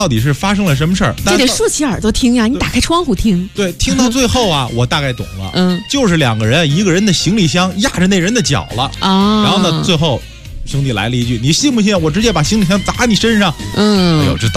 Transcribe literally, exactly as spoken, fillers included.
到底是发生了什么事儿？ 这得竖起耳朵听呀，你打开窗户听。 对，听到最后啊，我大概懂了。 嗯， 就是两个人，一个人的行李箱压着那人的脚了啊。 然后呢，最后兄弟来了一句：“你信不信我直接把行李箱砸你身上？” 嗯， 哎呦，这